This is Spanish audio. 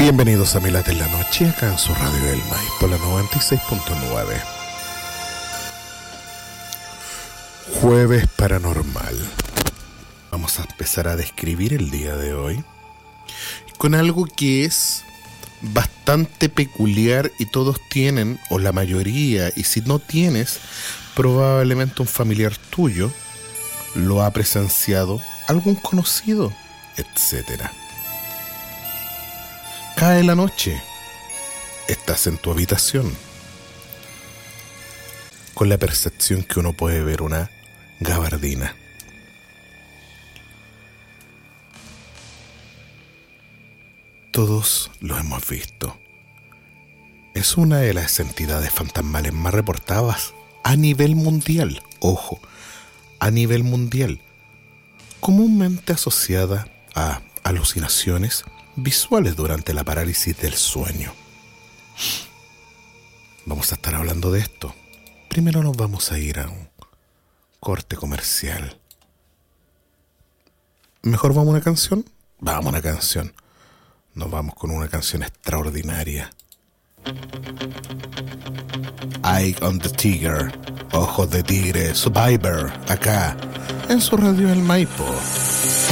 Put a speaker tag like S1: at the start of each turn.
S1: Bienvenidos a Mi Late en la Noche, acá en su radio El Maipo, la 96.9. Jueves paranormal. Vamos a empezar a describir el día de hoy con algo que es bastante peculiar y todos tienen, o la mayoría, y si no tienes, probablemente un familiar tuyo lo ha presenciado, algún conocido, etcétera. Cae la noche, estás en tu habitación, con la percepción que uno puede ver una gabardina. Todos lo hemos visto. Es una de las entidades fantasmales más reportadas a nivel mundial. Ojo, a nivel mundial. Comúnmente asociada a alucinaciones visuales durante la parálisis del sueño. Vamos a estar hablando de esto. Primero nos vamos a ir a un corte comercial. ¿Mejor vamos a una canción? Vamos a una canción. Nos vamos con una canción extraordinaria. Eye on the Tiger, Ojos de Tigre, Survivor, acá, en su radio El Maipo.